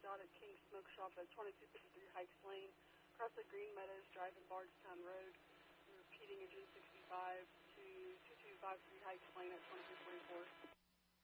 shot at King's Smoke Shop at 2253 Hikes Lane, across the Green Meadows Drive and Bardstown Road. Repeating engine 65 to 2253 Hikes Lane at 2344.